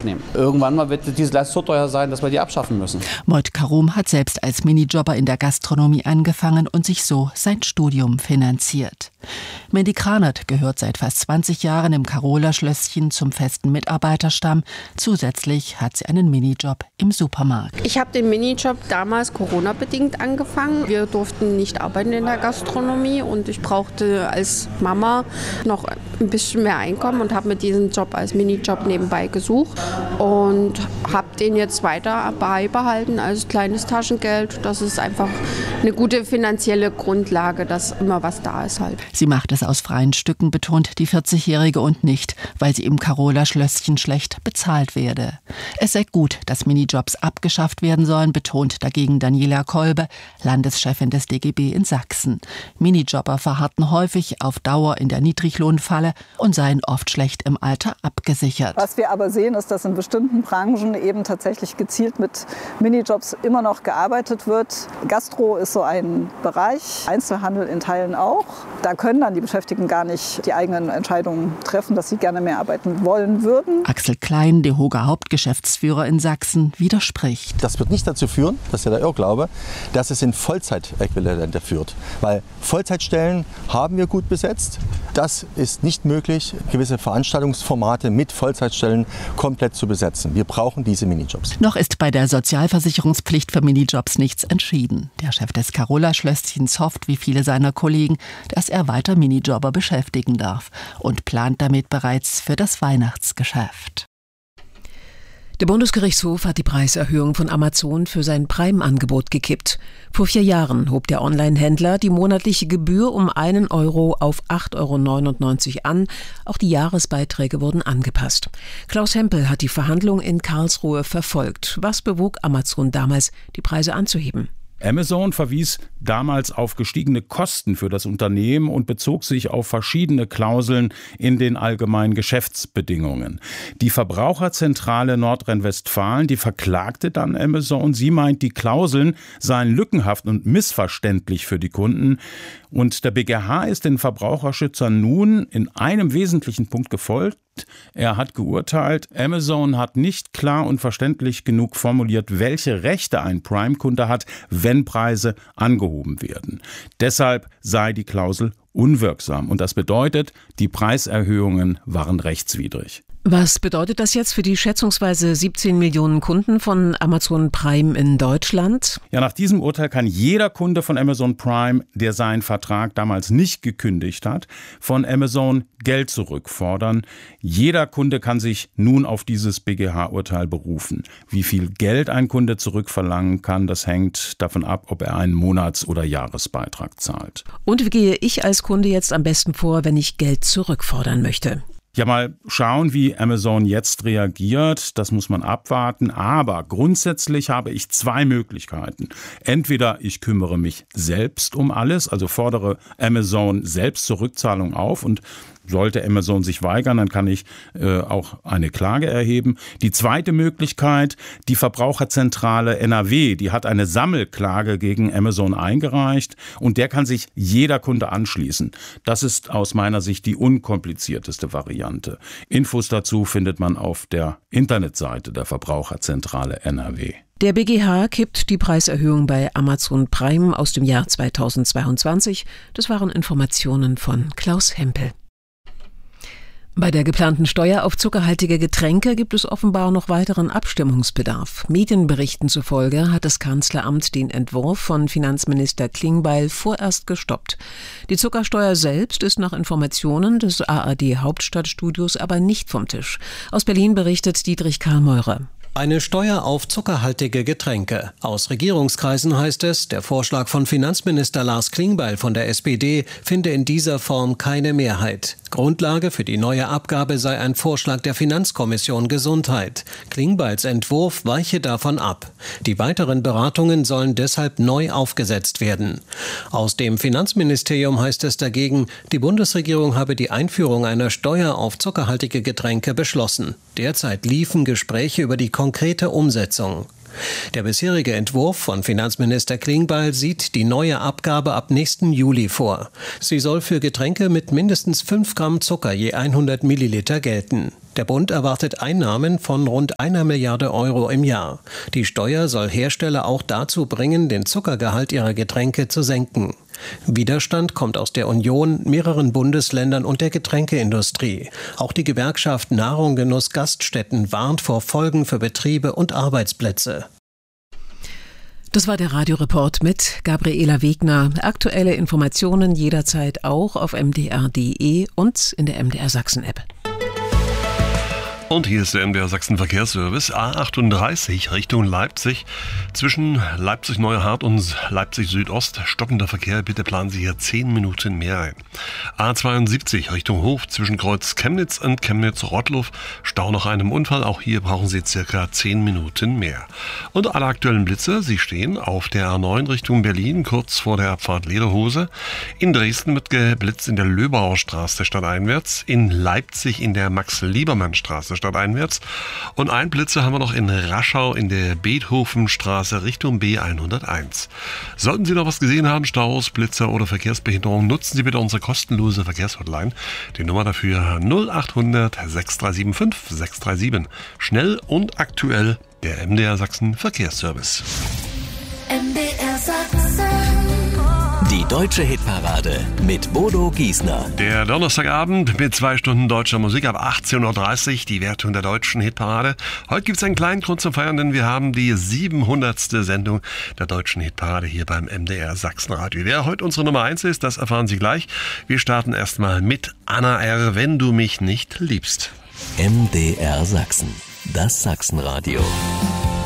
nehmen. Irgendwann mal wird diese Leistung so teuer sein, dass wir die abschaffen müssen. Moit Karum hat selbst als Minijobber in der Gastronomie angefangen und sich so sein Studium finanziert. Mandy Kranert gehört seit fast 20 Jahren im Carola-Schlösschen zum festen Mitarbeiterstamm. Zusätzlich hat sie einen Minijob im Supermarkt. Ich habe den Minijob damals Corona-bedingt angefangen. Wir durften nicht arbeiten in der Gastronomie und ich brauchte als Mama noch ein bisschen mehr Einkommen und habe mir diesen Job als Minijob nebenbei gesucht und habe den jetzt weiter beibehalten als kleines Taschengeld. Das ist einfach eine gute finanzielle Grundlage, dass immer was da ist halt. Sie macht es aus freien Stücken, betont die 40-Jährige, und nicht, weil sie im Carola-Schlösschen schlecht bezahlt werde. Es sei gut, dass Minijobs abgeschafft werden sollen, betont dagegen Daniela Kolbe, Landeschefin des DGB in Sachsen. Minijobber verharrten häufig auf Dauer in der Niedriglohnfalle und seien oft schlecht im Alter abgesichert. Was wir aber sehen, ist, dass in bestimmten Branchen eben tatsächlich gezielt mit Minijobs immer noch gearbeitet wird. Gastro ist so ein Bereich, Einzelhandel in Teilen auch. Da können dann die Beschäftigten gar nicht die eigenen Entscheidungen treffen, dass sie gerne mehr arbeiten wollen würden. Axel Klein, DEHOGA Hauptgeschäftsführer in Sachsen, widerspricht. Das wird nicht dazu führen, das ist ja der Irrglaube, dass es in Vollzeitäquivalente führt. Weil Vollzeitstellen haben wir gut besetzt. Das ist nicht möglich, gewisse Veranstaltungsformate mit Vollzeitstellen komplett zu besetzen. Wir brauchen diese Minijobs. Noch ist bei der Sozialversicherungspflicht für Minijobs nichts entschieden. Der Chef des Carola-Schlösschens hofft, wie viele seiner Kollegen, dass er weiter Minijobber beschäftigen darf und plant damit bereits für das Weihnachtsgeschäft. Der Bundesgerichtshof hat die Preiserhöhung von Amazon für sein Prime-Angebot gekippt. Vor 4 Jahren hob der Online-Händler die monatliche Gebühr um 1 Euro auf 8,99 Euro an. Auch die Jahresbeiträge wurden angepasst. Klaus Hempel hat die Verhandlung in Karlsruhe verfolgt. Was bewog Amazon damals, die Preise anzuheben? Amazon verwies damals auf gestiegene Kosten für das Unternehmen und bezog sich auf verschiedene Klauseln in den allgemeinen Geschäftsbedingungen. Die Verbraucherzentrale Nordrhein-Westfalen, die verklagte dann Amazon. Sie meint, die Klauseln seien lückenhaft und missverständlich für die Kunden. Und der BGH ist den Verbraucherschützern nun in einem wesentlichen Punkt gefolgt. Er hat geurteilt, Amazon hat nicht klar und verständlich genug formuliert, welche Rechte ein Prime-Kunde hat, wenn Preise angehoben werden. Deshalb sei die Klausel unwirksam. Und das bedeutet, die Preiserhöhungen waren rechtswidrig. Was bedeutet das jetzt für die schätzungsweise 17 Millionen Kunden von Amazon Prime in Deutschland? Ja, nach diesem Urteil kann jeder Kunde von Amazon Prime, der seinen Vertrag damals nicht gekündigt hat, von Amazon Geld zurückfordern. Jeder Kunde kann sich nun auf dieses BGH-Urteil berufen. Wie viel Geld ein Kunde zurückverlangen kann, das hängt davon ab, ob er einen Monats- oder Jahresbeitrag zahlt. Und wie gehe ich als Kunde jetzt am besten vor, wenn ich Geld zurückfordern möchte? Ja, mal schauen, wie Amazon jetzt reagiert. Das muss man abwarten. Aber grundsätzlich habe ich 2 Möglichkeiten. Entweder ich kümmere mich selbst um alles, also fordere Amazon selbst zur Rückzahlung auf, und sollte Amazon sich weigern, dann kann ich auch eine Klage erheben. Die zweite Möglichkeit, die Verbraucherzentrale NRW, die hat eine Sammelklage gegen Amazon eingereicht und der kann sich jeder Kunde anschließen. Das ist aus meiner Sicht die unkomplizierteste Variante. Infos dazu findet man auf der Internetseite der Verbraucherzentrale NRW. Der BGH kippt die Preiserhöhung bei Amazon Prime aus dem Jahr 2022. Das waren Informationen von Klaus Hempel. Bei der geplanten Steuer auf zuckerhaltige Getränke gibt es offenbar noch weiteren Abstimmungsbedarf. Medienberichten zufolge hat das Kanzleramt den Entwurf von Finanzminister Klingbeil vorerst gestoppt. Die Zuckersteuer selbst ist nach Informationen des ARD Hauptstadtstudios aber nicht vom Tisch. Aus Berlin berichtet Dietrich Karl Meurer. Eine Steuer auf zuckerhaltige Getränke. Aus Regierungskreisen heißt es, der Vorschlag von Finanzminister Lars Klingbeil von der SPD finde in dieser Form keine Mehrheit. Grundlage für die neue Abgabe sei ein Vorschlag der Finanzkommission Gesundheit. Klingbeils Entwurf weiche davon ab. Die weiteren Beratungen sollen deshalb neu aufgesetzt werden. Aus dem Finanzministerium heißt es dagegen, die Bundesregierung habe die Einführung einer Steuer auf zuckerhaltige Getränke beschlossen. Derzeit liefen Gespräche über die konkrete Umsetzung. Der bisherige Entwurf von Finanzminister Klingbeil sieht die neue Abgabe ab nächsten Juli vor. Sie soll für Getränke mit mindestens 5 Gramm Zucker je 100 Milliliter gelten. Der Bund erwartet Einnahmen von rund 1 Milliarde Euro im Jahr. Die Steuer soll Hersteller auch dazu bringen, den Zuckergehalt ihrer Getränke zu senken. Widerstand kommt aus der Union, mehreren Bundesländern und der Getränkeindustrie. Auch die Gewerkschaft Nahrung, Genuss, Gaststätten warnt vor Folgen für Betriebe und Arbeitsplätze. Das war der Radioreport mit Gabriela Wegner. Aktuelle Informationen jederzeit auch auf mdr.de und in der MDR Sachsen-App. Und hier ist der MDR Sachsen Verkehrsservice, A38 Richtung Leipzig. Zwischen Leipzig-Neuhardt und Leipzig-Südost stockender Verkehr. Bitte planen Sie hier 10 Minuten mehr ein. A72 Richtung Hof zwischen Kreuz Chemnitz und Chemnitz-Rottluff. Stau nach einem Unfall. Auch hier brauchen Sie circa 10 Minuten mehr. Und alle aktuellen Blitze, sie stehen auf der A9 Richtung Berlin, kurz vor der Abfahrt Lederhose. In Dresden wird geblitzt in der Löbauer Straße stadteinwärts. In Leipzig in der Max-Liebermann-Straße stadteinwärts. Und ein Blitzer haben wir noch in Raschau in der Beethovenstraße Richtung B101. Sollten Sie noch was gesehen haben, Staus, Blitzer oder Verkehrsbehinderung, nutzen Sie bitte unsere kostenlose Verkehrshotline. Die Nummer dafür 0800 6375 637. Schnell und aktuell der MDR Sachsen Verkehrsservice. MDR Sachsen. Die deutsche Hitparade mit Bodo Giesner. Der Donnerstagabend mit 2 Stunden deutscher Musik ab 18.30 Uhr, die Wertung der deutschen Hitparade. Heute gibt es einen kleinen Grund zum Feiern, denn wir haben die 700. Sendung der deutschen Hitparade hier beim MDR Sachsenradio. Wer heute unsere Nummer 1 ist, das erfahren Sie gleich. Wir starten erstmal mit Anna R., wenn du mich nicht liebst. MDR Sachsen, das Sachsenradio.